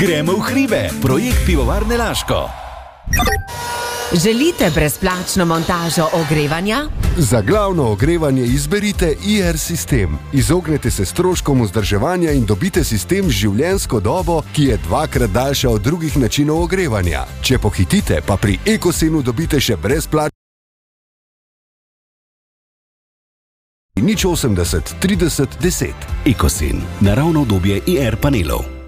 Gremo v hribe, projekt Pivovarne Laško. Želite brezplačno montažo ogrevanja? Za glavno ogrevanje izberite IR sistem. Izognete se stroškom vzdrževanja in dobite sistem z življenjsko dobo, ki je 2-krat daljša od drugih načinov ogrevanja. Če pohitite, pa pri Ekosenu dobite še brezplačno 080 30 10. Ekosen, naravno obdobje IR panelov.